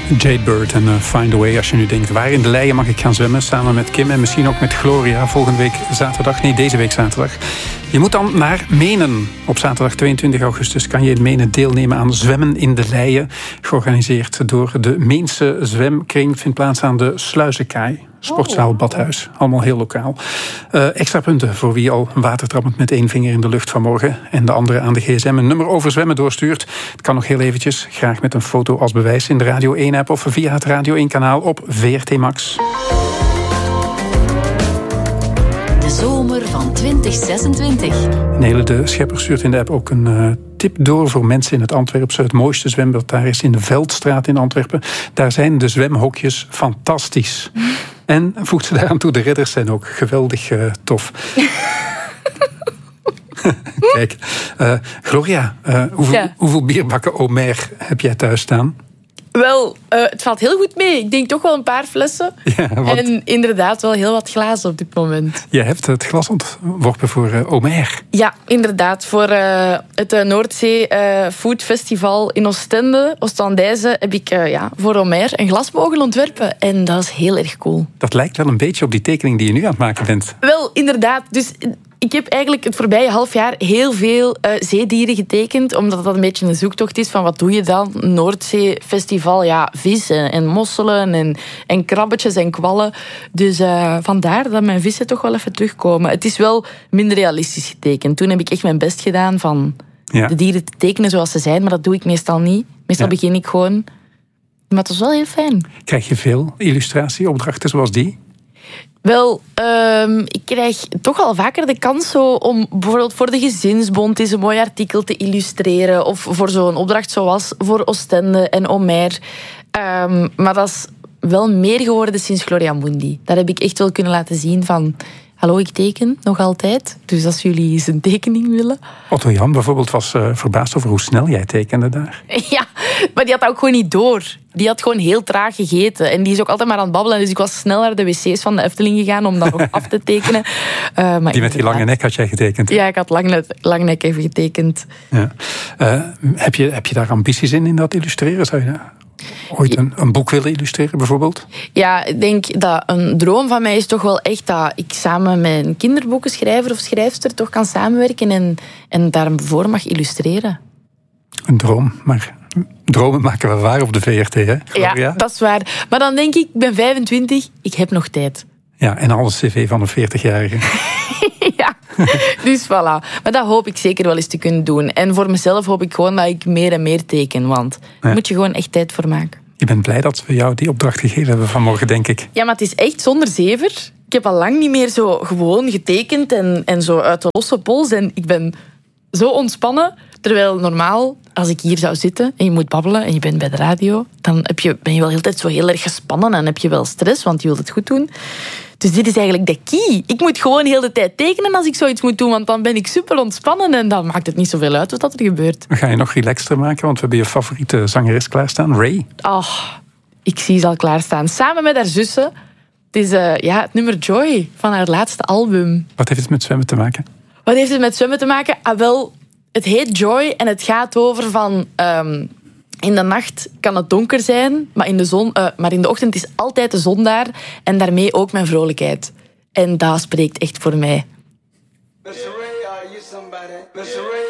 Jade Bird en Find a Way. Als je nu denkt, waar in de Leien mag ik gaan zwemmen? Samen met Kim en misschien ook met Gloria. Deze week zaterdag. Je moet dan naar Menen. Op zaterdag 22 augustus kan je in Menen deelnemen aan Zwemmen in de Leien. Georganiseerd door de Meense Zwemkring. Vindt plaats aan de Sluizenkaai. Sportzaal Badhuis. Allemaal heel lokaal. Extra punten voor wie al watertrappend met 1 vinger in de lucht vanmorgen en de andere aan de gsm een nummer over zwemmen doorstuurt. Het kan nog heel eventjes. Graag met een foto als bewijs in de Radio 1-app of via het Radio 1-kanaal op VRT Max. De zomer van 2026. Nele de Schepper stuurt in de app ook een tip door voor mensen in het Antwerpse. Het mooiste zwembad daar is in de Veldstraat in Antwerpen. Daar zijn de zwemhokjes fantastisch. En voegt ze daaraan toe, de ridders zijn ook geweldig tof. Kijk, Gloria, hoeveel bierbakken Omer heb jij thuis staan? Wel, het valt heel goed mee. Ik denk toch wel een paar flessen. Ja, en inderdaad wel heel wat glazen op dit moment. Je hebt het glas ontworpen voor Omer. Ja, inderdaad. Voor het Noordzee Food Festival in Oostende, Oostendijze, heb ik voor Omer een glas mogen ontwerpen. En dat is heel erg cool. Dat lijkt wel een beetje op die tekening die je nu aan het maken bent. Wel, inderdaad. Dus ik heb eigenlijk het voorbije half jaar heel veel zeedieren getekend, omdat dat een beetje een zoektocht is van wat doe je dan? Noordzeefestival, ja, vis en mosselen en krabbetjes en kwallen. Dus vandaar dat mijn vissen toch wel even terugkomen. Het is wel minder realistisch getekend. Toen heb ik echt mijn best gedaan van de dieren te tekenen zoals ze zijn, maar dat doe ik meestal niet. Meestal begin ik gewoon. Maar het was wel heel fijn. Krijg je veel illustratieopdrachten zoals die? Wel, ik krijg toch al vaker de kans om bijvoorbeeld voor de Gezinsbond eens een mooi artikel te illustreren. Of voor zo'n opdracht zoals voor Oostende en Omer. Maar dat is wel meer geworden sinds Gloria Mundi. Daar heb ik echt wel kunnen laten zien van... Hallo, ik teken nog altijd. Dus als jullie eens een tekening willen... Otto Jan bijvoorbeeld was verbaasd over hoe snel jij tekende daar. Ja, maar die had dat ook gewoon niet door. Die had gewoon heel traag gegeten. En die is ook altijd maar aan het babbelen. Dus ik was snel naar de wc's van de Efteling gegaan om dat nog af te tekenen. Maar die met die lange nek had jij getekend? Ja, ik had lang nek even getekend. Ja. Heb je daar ambities in dat illustreren? Zou je ooit een boek willen illustreren bijvoorbeeld? Ja, ik denk dat een droom van mij is toch wel echt dat ik samen met een kinderboekenschrijver of schrijfster toch kan samenwerken en daarvoor mag illustreren. Een droom, maar dromen maken we waar op de VRT, hè? Gloria? Ja, dat is waar. Maar dan denk ik ben 25, ik heb nog tijd. Ja, en alles cv van een 40-jarige. Ja, dus voilà. Maar dat hoop ik zeker wel eens te kunnen doen. En voor mezelf hoop ik gewoon dat ik meer en meer teken. Want daar moet je gewoon echt tijd voor maken. Je bent blij dat we jou die opdracht gegeven hebben vanmorgen, denk ik. Ja, maar het is echt zonder zever. Ik heb al lang niet meer zo gewoon getekend en zo uit de losse pols. En ik ben zo ontspannen. Terwijl normaal, als ik hier zou zitten en je moet babbelen en je bent bij de radio, dan ben je wel de hele tijd zo heel erg gespannen en heb je wel stress, want je wilt het goed doen. Dus dit is eigenlijk de key. Ik moet gewoon heel de tijd tekenen als ik zoiets moet doen, want dan ben ik super ontspannen en dan maakt het niet zoveel uit wat er gebeurt. We gaan je nog relaxter maken, want we hebben je favoriete zangeres klaarstaan, Ray. Ik zie ze al klaarstaan. Samen met haar zussen. Het is het nummer Joy van haar laatste album. Wat heeft het met zwemmen te maken? Wat heeft het met zwemmen te maken? Wel, het heet Joy en het gaat over van... in de nacht kan het donker zijn, maar in de ochtend is altijd de zon daar. En daarmee ook mijn vrolijkheid. En dat spreekt echt voor mij. Mr. Ray, are you somebody? Mr. Ray.